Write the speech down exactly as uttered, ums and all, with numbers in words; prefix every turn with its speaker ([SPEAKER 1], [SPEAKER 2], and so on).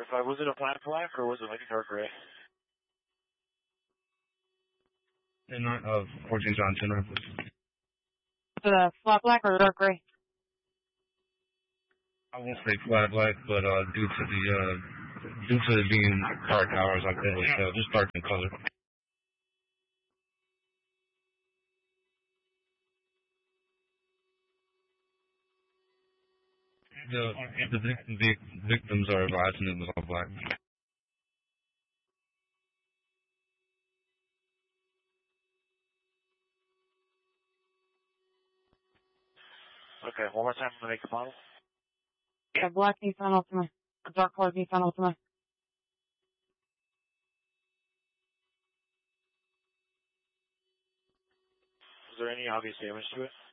[SPEAKER 1] five, was it a flat black or was it like a dark gray?
[SPEAKER 2] And not, uh, fourteen John ten, please.
[SPEAKER 3] The flat black or dark gray?
[SPEAKER 2] I won't say flat black, but, uh, due to the, uh, due to it being dark hours, I can't really tell. Just dark in color. The, the, vic- the victims are advising it was all black.
[SPEAKER 1] Okay, one more time to make the model.
[SPEAKER 3] A black Nissan Altima. A dark colored Nissan Altima.
[SPEAKER 1] Was there any obvious damage to it?